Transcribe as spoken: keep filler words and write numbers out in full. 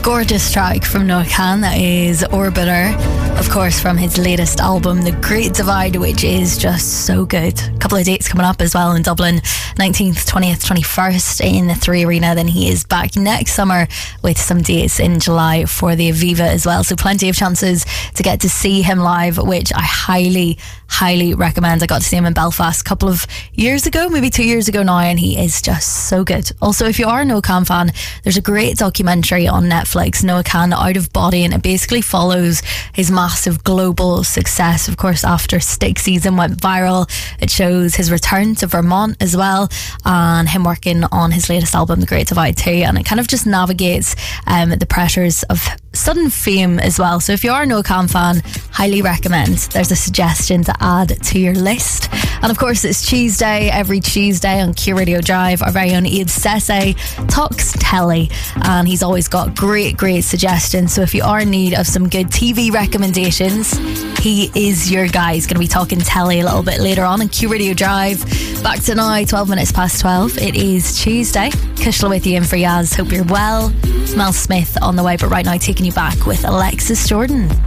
Gorgeous track from Noah Kahan, that is Orbiter, of course, from his latest album The Great Divide, which is just so good. A couple of dates coming up as well in Dublin, nineteenth, twentieth, twenty-first in the Three Arena. Then he is back next summer with some dates in July for the Aviva as well, so plenty of chances to get to see him live, which I highly highly recommend. I got to see him in Belfast a couple of years ago, maybe two years ago now, and he is just so good. Also, if you are a Noah Kahan fan, there's a great documentary on Netflix, Noah Kahan Out of Body, and it basically follows his massive global success. Of course, after Stick Season went viral, it shows his return to Vermont as well, and him working on his latest album, The Great Divide too, and it kind of just navigates um, the pressures of sudden fame as well. So if you are a Noah Kahan fan, highly recommend. There's a suggestion to add to your list. And of course, it's Tuesday. Every Tuesday on Q Radio Drive, our very own Iad Sese talks telly, and he's always got great great suggestions. So if you are in need of some good T V recommendations, he is your guy. He's going to be talking telly a little bit later on in Q Radio Drive. Back to now, twelve minutes past twelve. It is Tuesday. Kushla with you in for Yaz. Hope you're well. Mel Smith on the way, but right now taking you back with Alexis Jordan.